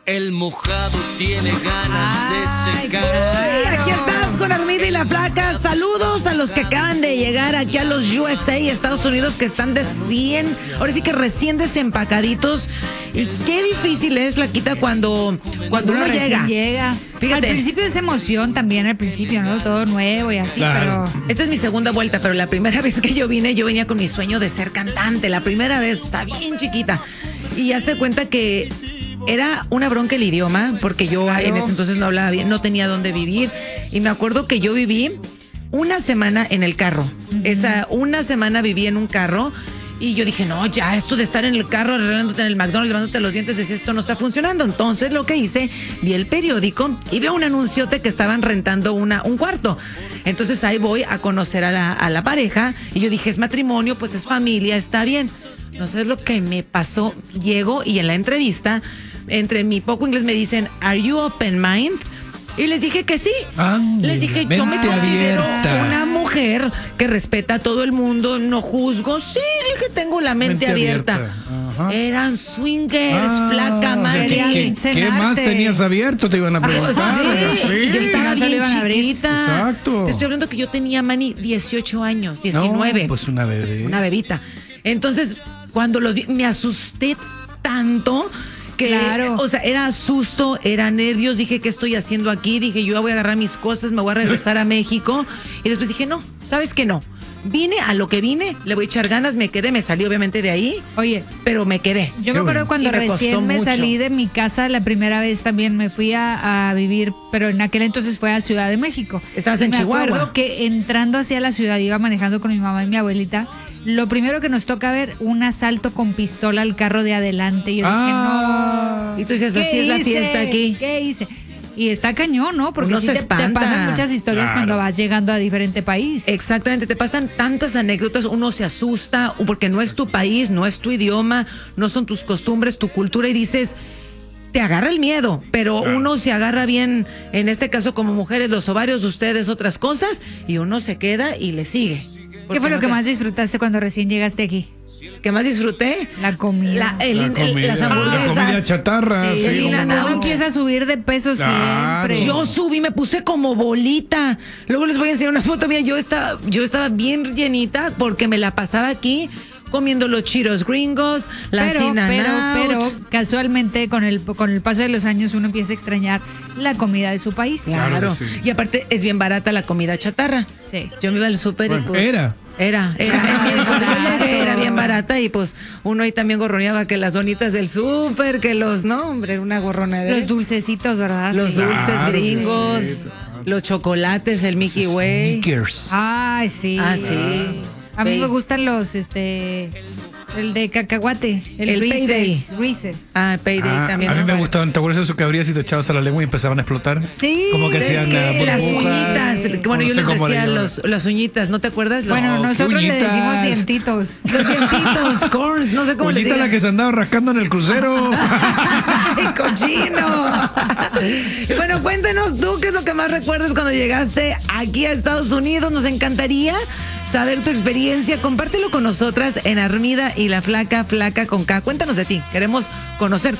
El mojado tiene ganas de secarse. Sí, aquí estás con Armida y la Flaca. Saludos a los que acaban de llegar aquí a los USA, Estados Unidos, que están ahora sí que recién desempacaditos. Y qué difícil es, Flaquita, cuando uno llega. Fíjate. Al principio es emoción también, al principio, ¿no? Todo nuevo y así, claro. Pero... Esta es mi segunda vuelta, pero la primera vez que yo venía con mi sueño de ser cantante. La primera vez, está bien chiquita. Y ya se cuenta que era una bronca el idioma, porque yo en ese entonces no hablaba bien, no tenía dónde vivir. Y me acuerdo que yo viví una semana en el carro. Una semana viví en un carro. Y yo dije, no, ya, esto de estar en el carro, arreglándote en el McDonald's, levándote los dientes, decía, esto no está funcionando. Entonces, lo que hice, vi el periódico y veo un anunciote que estaban rentando un cuarto. Entonces, ahí voy a conocer a la pareja. Y yo dije, es matrimonio, pues es familia, está bien. No sé lo que me pasó. Llego y en la entrevista, entre mi poco inglés, me dicen, ¿Are you open mind? Y les dije que sí. Les dije, yo me considero una mujer que respeta a todo el mundo, no juzgo. Sí, dije, tengo la mente abierta. Eran swingers, Flaca, madre. ¿Qué más tenías abierto? Te iban a preguntar. Sí, yo estaba bien chiquita. Exacto. Te estoy hablando que yo tenía, Manny, 18 años, 19. No, pues una bebé. Una bebita. Entonces, cuando los vi, me asusté tanto que, o sea, era susto, era nervios. Dije, ¿qué estoy haciendo aquí? Dije, yo voy a agarrar mis cosas, me voy a regresar a México. Y después dije, no, ¿sabes qué? No. Vine a lo que vine, le voy a echar ganas, me quedé, me salí obviamente de ahí. Oye, pero me quedé. Yo me acuerdo cuando recién me salí de mi casa la primera vez, también me fui a vivir, pero en aquel entonces fue a Ciudad de México. Estabas en Chihuahua. Me acuerdo que entrando hacia la ciudad, iba manejando con mi mamá y mi abuelita. Lo primero que nos toca ver, un asalto con pistola al carro de adelante. Y yo dije, no. Y tú dices, así es la fiesta aquí. ¿Qué hice? Y está cañón, ¿no? Porque uno sí se te pasan muchas historias cuando vas llegando a diferente país. Exactamente, te pasan tantas anécdotas, uno se asusta, porque no es tu país, no es tu idioma, no son tus costumbres, tu cultura, y dices, te agarra el miedo, pero uno se agarra bien, en este caso como mujeres, los ovarios de ustedes, otras cosas, y uno se queda y le sigue. ¿Qué fue lo que más disfrutaste cuando recién llegaste aquí? ¿Qué más disfruté? La comida. Las hamburguesas. La comida chatarra. Sí, uno empieza a subir de peso siempre. Yo subí, me puse como bolita. Luego les voy a enseñar una foto mía. Yo estaba bien llenita porque me la pasaba aquí comiendo los Cheetos gringos, pero casualmente con el paso de los años uno empieza a extrañar la comida de su país. Claro. Sí. Y aparte es bien barata la comida chatarra. Sí. Yo me iba al súper y pues... Era cuando yo llegué era bien barata y pues uno ahí también gorroneaba que las donitas del súper, que una gorrona de... Los dulcecitos, ¿verdad? Los dulces gringos, los chocolates, el Mickey Way. Snickers. Ay, sí. Sí. A mí me gustan los, el de cacahuate, el Reese's. Payday también. A mí me gustaban, ¿te acuerdas de eso que abrías y te echabas a la lengua y empezaban a explotar? Sí. Como que hacían las uñitas. Bueno, yo les decía las uñitas, ¿no te acuerdas? Bueno, nosotros le decimos dientitos. Los dientitos, corns, no sé cómo les digo. La que se andaba rascando en el crucero. ¡Ay, cochino! Bueno, cuéntenos tú qué es lo que más recuerdas cuando llegaste aquí a Estados Unidos. Nos encantaría saber tu experiencia. Compártelo con nosotras en Armida y la Flaca con K. Cuéntanos de ti. Queremos conocer